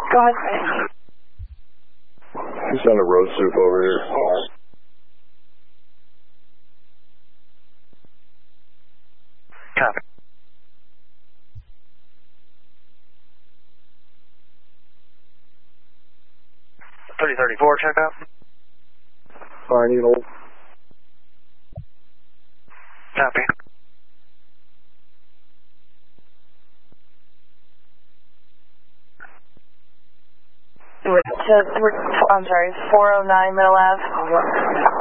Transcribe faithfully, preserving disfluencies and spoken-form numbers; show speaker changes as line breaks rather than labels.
Go ahead.
He's on the road soup over here.
Copy. thirty thirty-four, check out.
Fine, Needle.
Copy.
To, I'm sorry, four oh nine Middle Ave.